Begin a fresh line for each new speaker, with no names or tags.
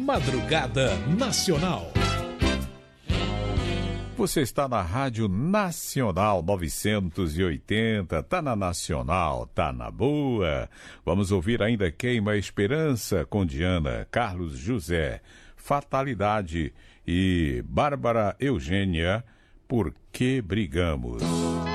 Madrugada Nacional.
Você está na Rádio Nacional 980, tá na Nacional, tá na boa. Vamos ouvir ainda Queima a Esperança com Diana, Carlos José, Fatalidade e Bárbara Eugênia, Por que Brigamos?